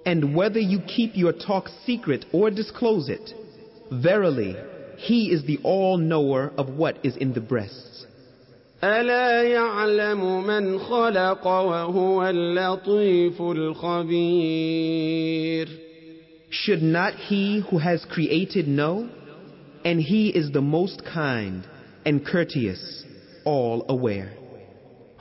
And whether you keep your talk secret or disclose it, verily, He is the all-knower of what is in the breasts. ألا يعلم من خلق وهو اللطيف الخبير. Should not He who has created know? And He is the most kind and courteous, all aware.